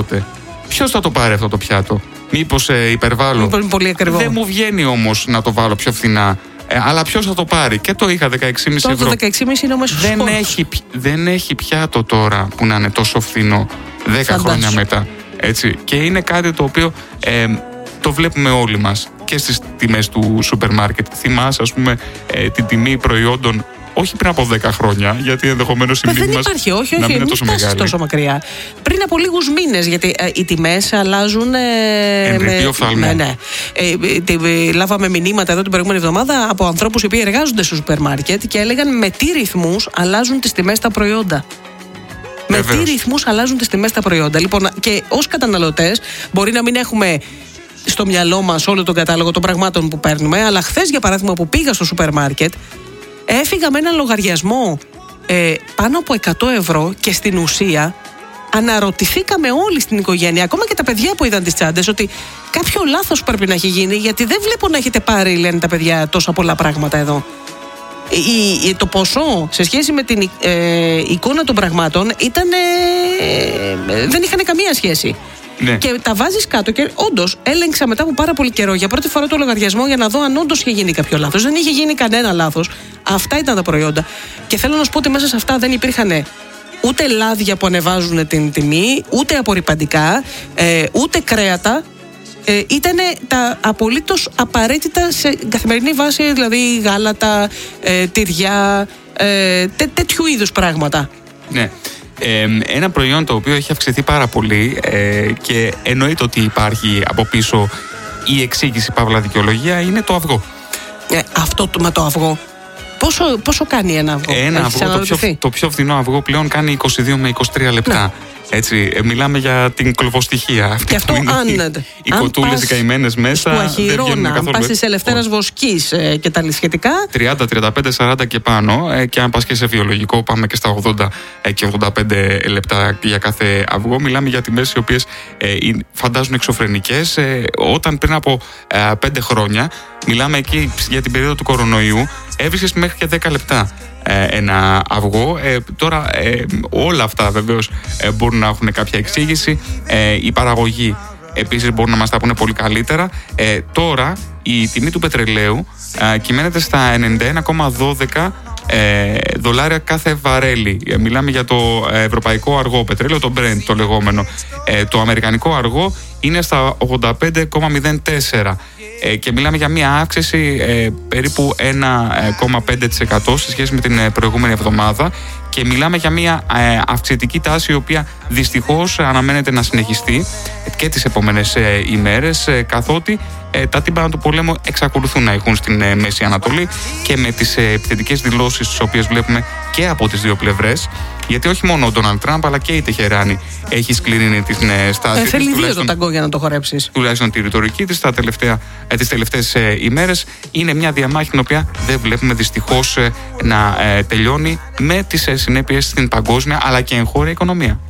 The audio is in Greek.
βάλατε. Ποιος θα το πάρει αυτό το πιάτο? Μήπως υπερβάλλω? Μήπως είναι πολύ ακριβό? Δεν μου βγαίνει όμως να το βάλω πιο φθηνά. Αλλά ποιος θα το πάρει? Και το είχα 16,5 ευρώ. Το 16,5 είναι ο μέσος όρος. Δεν έχει πιάτο τώρα που να είναι τόσο φθηνό 10 χρόνια μετά. Έτσι. Και είναι κάτι το οποίο το βλέπουμε όλοι μας και στις τιμές του σούπερ μάρκετ. Θυμάσαι, ας πούμε, την τιμή προϊόντων όχι πριν από 10 χρόνια, γιατί ενδεχομένως η μνήμη μας όχι, να μην είναι τόσο μεγάλη. Τόσο μακριά. Πριν από λίγους μήνες, γιατί οι τιμές αλλάζουν. Εν οφθαλμό. Ναι. Λάβαμε μηνύματα εδώ την προηγούμενη εβδομάδα από ανθρώπους οι οποίοι εργάζονται στο σούπερ μάρκετ και έλεγαν με τι ρυθμούς αλλάζουν τις τιμές τα προϊόντα. Βεβαίως. Με τι ρυθμούς αλλάζουν τις τιμές τα προϊόντα. Λοιπόν, και ως καταναλωτές μπορεί να μην έχουμε στο μυαλό μας όλο τον κατάλογο των πραγμάτων που παίρνουμε, αλλά χθες, για παράδειγμα, που πήγα στο σούπερ μάρκετ, έφυγα με έναν λογαριασμό πάνω από 100 ευρώ και στην ουσία αναρωτηθήκαμε όλοι στην οικογένεια, ακόμα και τα παιδιά που είδαν τις τσάντες, ότι κάποιο λάθος πρέπει να έχει γίνει, γιατί δεν βλέπω να έχετε πάρει, λένε τα παιδιά, τόσα πολλά πράγματα εδώ. Το ποσό σε σχέση με την εικόνα των πραγμάτων δεν είχαν καμία σχέση. Ναι. Και τα βάζεις κάτω και όντως έλεγξα μετά από πάρα πολύ καιρό για πρώτη φορά το λογαριασμό για να δω αν όντως είχε γίνει κάποιο λάθος. Δεν είχε γίνει κανένα λάθος. Αυτά ήταν τα προϊόντα. Και θέλω να σου πω ότι μέσα σε αυτά δεν υπήρχαν ούτε λάδια που ανεβάζουν την τιμή, ούτε απορρυπαντικά, ούτε κρέατα. Ήταν τα απολύτως απαραίτητα σε καθημερινή βάση, δηλαδή γάλατα, τυριά, τέτοιου είδους πράγματα. Ναι. Ένα προϊόν το οποίο έχει αυξηθεί πάρα πολύ και εννοείται ότι υπάρχει από πίσω η εξήγηση, παύλα δικαιολογία, είναι το αυγό. Αυτό με το αυγό. Πόσο κάνει ένα αυγό? Ένα αυγό, το πιο φθηνό αυγό πλέον κάνει 22 με 23 λεπτά. Ναι. Έτσι, μιλάμε για την κλωβοστοιχεία. Και αυτό οι κοτούλες οι καημένες μέσα δεν βγαίνουν καθόλου. Αν πας της Ελευθέρας Βοσκής και τα σχετικά 30, 35, 40 και πάνω, και αν πας και σε βιολογικό πάμε και στα 80 και 85 λεπτά για κάθε αυγό. Μιλάμε για τιμές οι οποίες φαντάζουν εξωφρενικές. Όταν πριν από 5 χρόνια, μιλάμε εκεί για την περίοδο του κορονοϊού, έβρισκες μέχρι και 10 λεπτά ένα αυγό. Τώρα όλα αυτά βεβαίως μπορούν να έχουν κάποια εξήγηση. Η παραγωγή επίσης μπορούν να μας τα πούνε πολύ καλύτερα. Τώρα η τιμή του πετρελαίου κυμαίνεται στα 91,12 δολάρια κάθε βαρέλι. Μιλάμε για το ευρωπαϊκό αργό πετρέλαιο, το Brent το λεγόμενο. Το αμερικανικό αργό είναι στα 85,04 και μιλάμε για μια αύξηση περίπου 1,5% σε σχέση με την προηγούμενη εβδομάδα και μιλάμε για μια αυξητική τάση η οποία δυστυχώς αναμένεται να συνεχιστεί και τις επόμενες ημέρες, καθότι τα τύμπανα του πολέμου εξακολουθούν να ηχούν στην Μέση Ανατολή και με τις επιθετικές δηλώσεις τις οποίες βλέπουμε και από τις δύο πλευρές, γιατί όχι μόνο ο Ντόναλντ Τραμπ αλλά και η Τεχεράνη έχει σκληρύνει την στάση της. Θέλει δύο το ταγκό για να το χορέψεις. Τουλάχιστον τη ρητορική της τις τελευταίες ημέρες. Είναι μια διαμάχη την οποία δεν βλέπουμε δυστυχώς να τελειώνει με τις συνέπειες στην παγκόσμια αλλά και εγχώρια οικονομία.